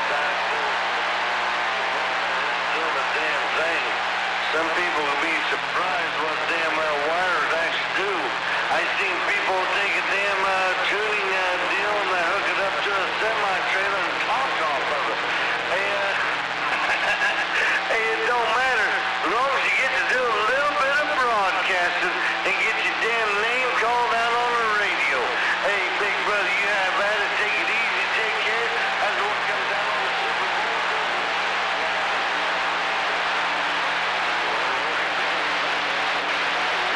doing the damn thing. Some people will be surprised what damn wires actually do. I seen people take a damn tuning